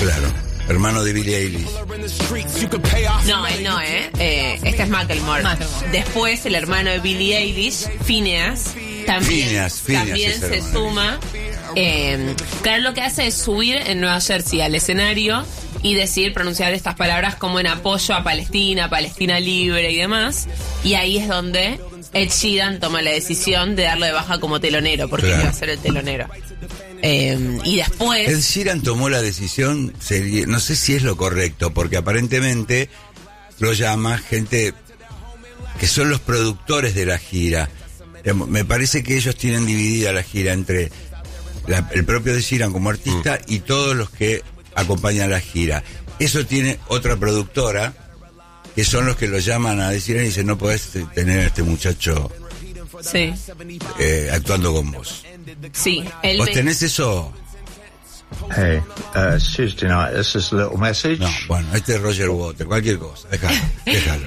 Claro. Hermano de Billie Eilish. No, él no, este es Macklemore. Después, el hermano de Billie Eilish, Phineas, también se suma. Claro, lo que hace es subir en Nueva Jersey al escenario y decir, pronunciar estas palabras como en apoyo a Palestina libre y demás. Y ahí es donde Ed Sheeran toma la decisión de darlo de baja como telonero, porque iba a ser el telonero. Y después Ed Sheeran tomó la decisión, no sé si es lo correcto, porque aparentemente lo llama gente que son los productores de la gira. Me parece que ellos tienen dividida la gira entre el propio Ed Sheeran como artista y todos los que acompañan la gira. Eso tiene otra productora, que son los que lo llaman a Ed Sheeran y dicen, no podés tener a este muchacho actuando con vos. Sí, ¿Vos tenés eso? Hey, it's Tuesday night. This is a little message. No, bueno, este es Roger Waters, cualquier cosa, déjalo.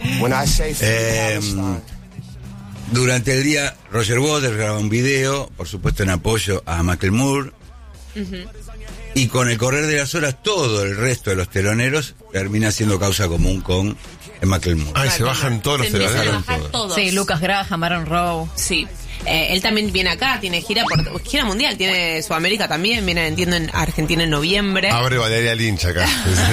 Durante el día, Roger Waters graba un video, por supuesto en apoyo a Macklemore, y con el correr de las horas, todo el resto de los teloneros termina siendo causa común con Macklemore. Ay, se bajan todos los teloneros. Sí, Lucas Graham, Aaron Rowe. Sí. Él también viene acá, tiene gira mundial, tiene Sudamérica también, viene, entiendo, en Argentina en noviembre. Abre Valeria Lynch acá.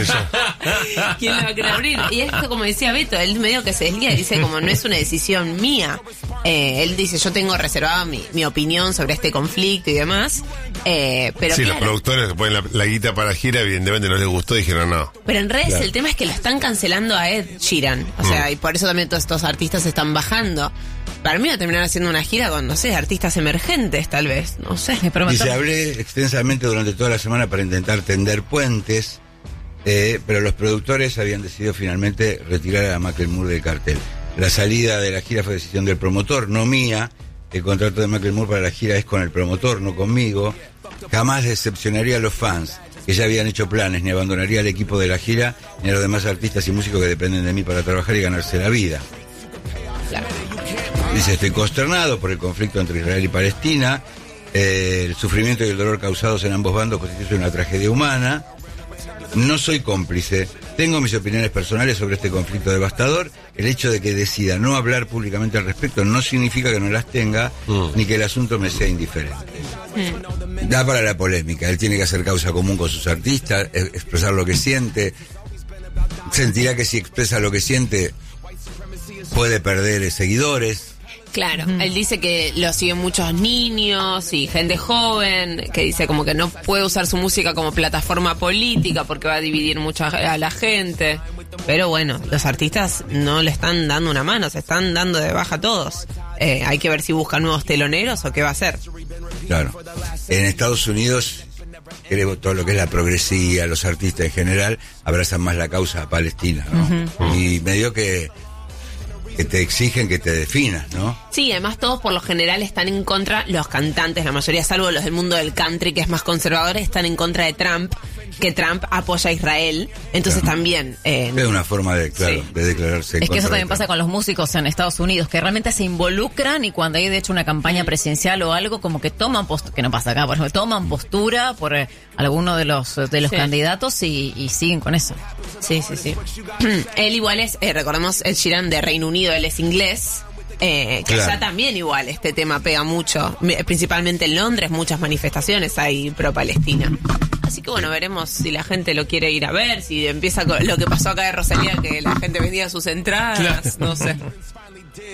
¿Quién lo va a querer abrir? Y es que, como decía Beto, él medio que se desliga y dice como no es una decisión mía. Él dice, yo tengo reservada mi opinión sobre este conflicto y demás. Pero sí, claro, los productores ponen la guita para la gira, evidentemente no les gustó, dijeron no. Pero en redes el tema es que lo están cancelando a Ed Sheeran. O sea, y por eso también todos estos artistas se están bajando. Para mí va a terminar haciendo una gira con, no sé, artistas emergentes, tal vez. No sé. Y se hablé extensamente durante toda la semana para intentar tender puentes, pero los productores habían decidido finalmente retirar a Macklemore del cartel. La salida de la gira fue decisión del promotor, no mía. El contrato de Macklemore para la gira es con el promotor, no conmigo. Jamás decepcionaría a los fans, que ya habían hecho planes, ni abandonaría al equipo de la gira, ni a los demás artistas y músicos que dependen de mí para trabajar y ganarse la vida. Claro. Dice, estoy consternado por el conflicto entre Israel y Palestina. El sufrimiento y el dolor causados en ambos bandos constituyen una tragedia humana. No soy cómplice. Tengo mis opiniones personales sobre este conflicto devastador. El hecho de que decida no hablar públicamente al respecto no significa que no las tenga, ni que el asunto me sea indiferente. Da para la polémica. Él tiene que hacer causa común con sus artistas, expresar lo que siente. Sentirá que si expresa lo que siente puede perder seguidores. Claro, él dice que lo siguen muchos niños y gente joven, que dice como que no puede usar su música como plataforma política porque va a dividir mucho a la gente. Pero bueno, los artistas no le están dando una mano, se están dando de baja todos. Hay que ver si buscan nuevos teloneros o qué va a hacer. Claro, en Estados Unidos, creo, todo lo que es la progresía, los artistas en general, abrazan más la causa palestina, ¿no? Y medio que te exigen que te definas, ¿no? Sí, además todos por lo general están en contra, los cantantes, la mayoría, salvo los del mundo del country, que es más conservador, están en contra de Trump, que Trump apoya a Israel, entonces también... es una forma de, de declararse en Es que eso contra también pasa con los músicos en Estados Unidos, que realmente se involucran y cuando hay de hecho una campaña presidencial o algo, como que toman postura, que no pasa acá, por ejemplo, toman postura por alguno de los candidatos y siguen con eso. Sí. Él igual es, recordemos, Ed Sheeran de Reino Unido, él es inglés. Que allá también igual este tema pega mucho, principalmente en Londres, muchas manifestaciones hay pro-Palestina. Así que bueno, veremos si la gente lo quiere ir a ver, si empieza con lo que pasó acá de Rosalía, que la gente vendía sus entradas, no sé.